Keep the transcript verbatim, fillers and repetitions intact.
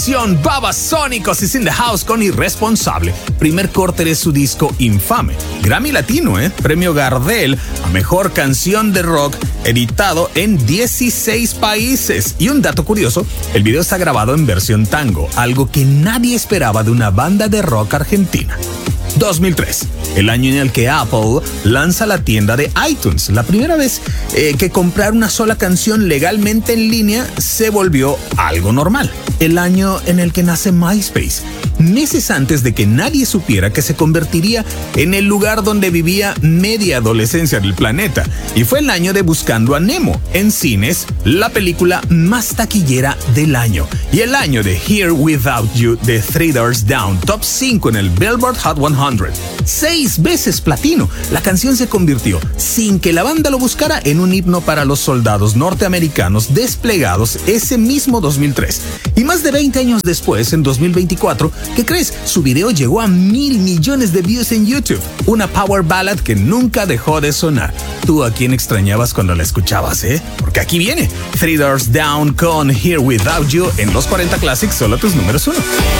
Babasónicos is in the house con Irresponsable, primer corte de su disco Infame. Grammy Latino, ¿eh? Premio Gardel a Mejor Canción de Rock, editado en dieciséis países. Y un dato curioso, el video está grabado en versión tango, algo que nadie esperaba de una banda de rock argentina. dos mil tres, el año en el que Apple lanza la tienda de iTunes. La primera vez eh, que comprar una sola canción legalmente en línea se volvió algo normal. El año en el que nace MySpace, meses antes de que nadie supiera que se convertiría en el lugar donde vivía media adolescencia del planeta. Y fue el año de Buscando a Nemo, en cines, la película más taquillera del año. Y el año de Here Without You de Three Doors Down, top cinco en el Billboard Hot cien. Seis veces platino. La canción se convirtió, sin que la banda lo buscara, en un himno para los soldados norteamericanos desplegados ese mismo dos mil tres. Y más de veinte años después, en dos mil veinticuatro, ¿qué crees? Su video llegó a mil millones de views en YouTube. Una power ballad que nunca dejó de sonar. ¿Tú a quién extrañabas cuando la escuchabas, eh? Porque aquí viene Three Doors Down con Here Without You en los cuarenta Classics, solo tus números uno.